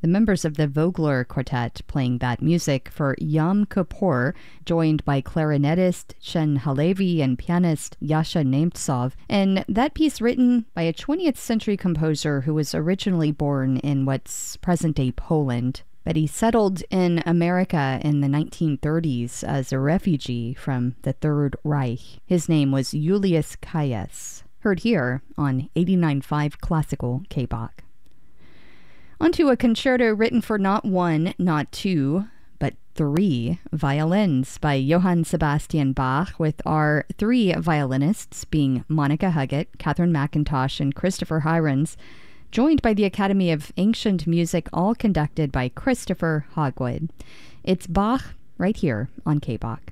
The members of the Vogler Quartet playing that music for Yom Kippur, joined by clarinetist Chen Halevi and pianist Yasha Nemtsov, and that piece written by a 20th century composer who was originally born in what's present-day Poland, but he settled in America in the 1930s as a refugee from the Third Reich. His name was Julius Kayes. Heard here on 89.5 Classical K-Bach. Onto a concerto written for not one, not two, but three violins by Johann Sebastian Bach, with our three violinists being Monica Huggett, Catherine McIntosh, and Christopher Hirons, joined by the Academy of Ancient Music, all conducted by Christopher Hogwood. It's Bach right here on K-Bach.